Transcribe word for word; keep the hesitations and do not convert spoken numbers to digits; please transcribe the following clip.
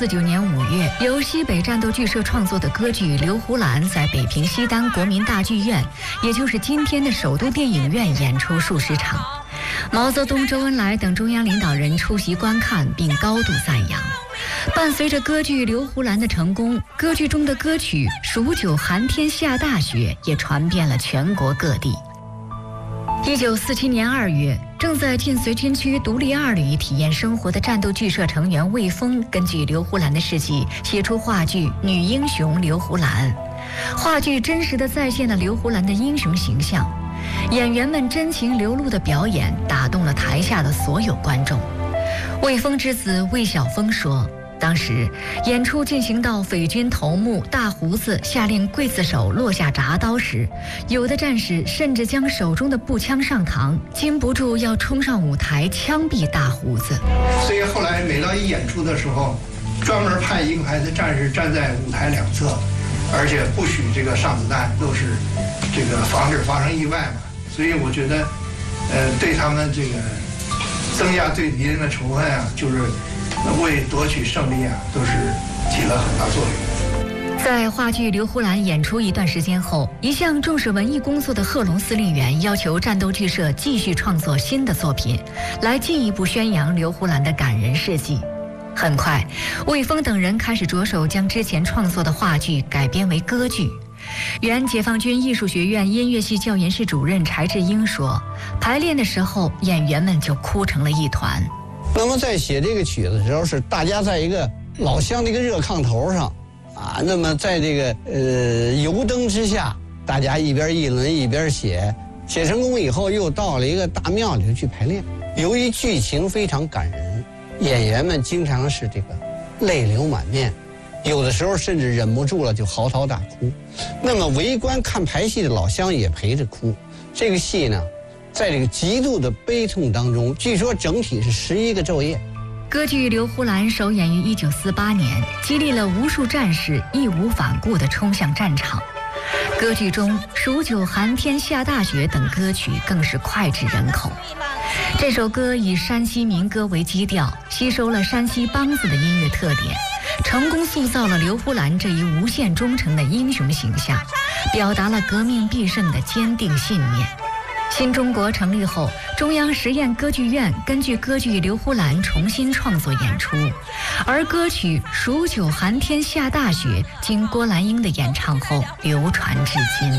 四九年五月，由西北战斗剧社创作的歌剧《刘胡兰》在北平西单国民大剧院，也就是今天的首都电影院演出数十场。毛泽东、周恩来等中央领导人出席观看，并高度赞扬。伴随着歌剧《刘胡兰》的成功，歌剧中的歌曲《数九寒天下大雪》也传遍了全国各地。一九四七年二月，正在晋绥军区独立二旅体验生活的战斗剧社成员魏峰，根据刘胡兰的事迹写出话剧《女英雄刘胡兰》。话剧真实地再现了刘胡兰的英雄形象，演员们真情流露的表演打动了台下的所有观众。魏峰之子魏晓峰说，当时演出进行到匪军头目大胡子下令刽子手落下铡刀时，有的战士甚至将手中的步枪上膛，禁不住要冲上舞台枪毙大胡子。 所以后来每到一演出的时候，专门派一个排的战士站在舞台两侧，而且不许这个上子弹，都是这个防止发生意外嘛。所以我觉得，呃，对他们这个增加对敌人的仇恨啊，就是为夺取胜利啊，都是起了很大作用。 在话剧《刘胡兰》演出一段时间后，一向重视文艺工作的贺龙司令员要求战斗剧社继续创作新的作品，来进一步宣扬刘胡兰的感人事迹。很快，魏峰等人开始着手将之前创作的话剧改编为歌剧。原解放军艺术学院音乐系教研室主任柴志英说，排练的时候演员们就哭成了一团。 那么在写这个曲子的时候，是大家在一个老乡的一个热炕头上啊，那么在这个呃油灯之下，大家一边议论一边写，写成功以后又到了一个大庙里去排练。由于剧情非常感人，演员们经常是这个泪流满面，有的时候甚至忍不住了就嚎啕大哭。那么围观看排戏的老乡也陪着哭。这个戏呢，在这个极度的悲痛当中，据说整体是十一个昼夜。 歌剧《刘胡兰》首演于一九四八年，激励了无数战士义无反顾地冲向战场。歌剧中《数九寒天下大雪》等歌曲更是脍炙人口。这首歌以山西民歌为基调，吸收了山西梆子的音乐特点，成功塑造了刘胡兰这一无限忠诚的英雄形象，表达了革命必胜的坚定信念。新中国成立后，中央实验歌剧院根据歌剧《刘胡兰》重新创作演出，而歌曲《数九寒天下大雪》经郭兰英的演唱后流传至今。